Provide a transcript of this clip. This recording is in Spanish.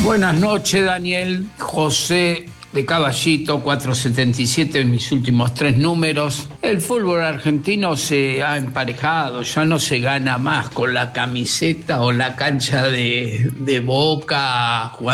Buenas noches, Daniel. José de Caballito, 477 en mis últimos 3 números. El fútbol argentino se ha emparejado, ya no se gana más con la camiseta o la cancha de Boca,